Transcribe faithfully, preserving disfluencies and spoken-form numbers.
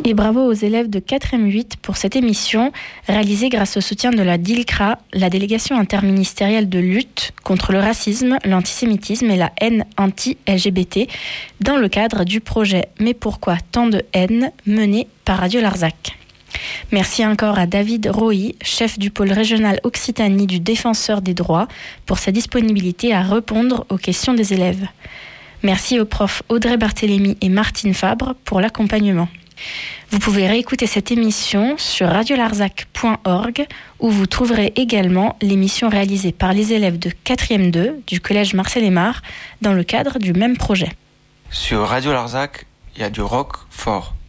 Et bravo aux élèves de quatrième huit pour cette émission réalisée grâce au soutien de la D I L C R A, la délégation interministérielle de lutte contre le racisme, l'antisémitisme et la haine anti-L G B T dans le cadre du projet Mais pourquoi tant de haine mené par Radio Larzac. Merci encore à David Roy, chef du pôle régional Occitanie du Défenseur des droits, pour sa disponibilité à répondre aux questions des élèves. Merci aux profs Audrey Barthélémy et Martine Fabre pour l'accompagnement. Vous pouvez réécouter cette émission sur radio larzac point org où vous trouverez également l'émission réalisée par les élèves de quatrième deux du collège Marcel Aymard dans le cadre du même projet. Sur Radio Larzac, il y a du rock fort.